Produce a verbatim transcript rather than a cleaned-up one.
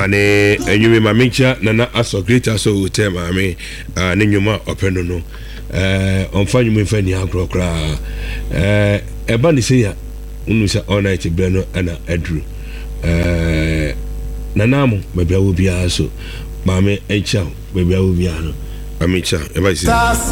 ane enyume mamicha nana aso greater so hotel mame ne nyuma openo no eh onfa nyume mfa ni akrokra eh eba ni se ya unu sa all night breno ana adru eh nanamu bebia wo bia so mame echa bebia wo bia no mamicha eba se